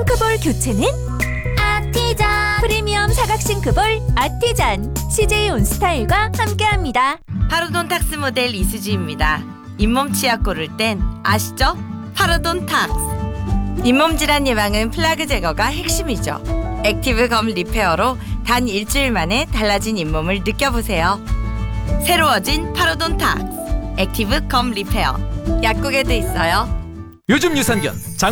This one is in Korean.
싱크볼 교체는 아티잔. 프리미엄 사각 싱크볼 아티잔 CJ 온스타일과 함께합니다. 파로돈탁스 모델 이수지입니다. 잇몸 치약 고를 땐 아시죠? 파로돈탁스. 잇몸 질환 예방은 플라그 제거가 핵심이죠. 액티브 검 리페어로 단 일주일 만에 달라진 잇몸을 느껴보세요. 새로워진 파로돈탁스 액티브 검 리페어. 약국에도 있어요. 요즘 유산균